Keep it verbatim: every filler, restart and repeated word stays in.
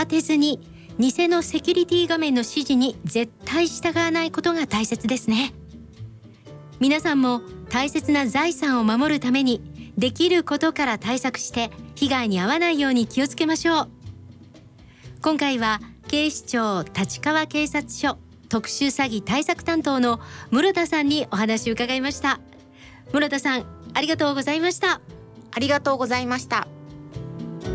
慌てずに偽のセキュリティ画面の指示に絶対従わないことが大切ですね。皆さんも大切な財産を守るためにできることから対策して被害に遭わないように気をつけましょう。今回は警視庁立川警察署特殊詐欺対策担当の室田さんにお話を伺いました。室田さん、ありがとうございました。 ありがとうございました。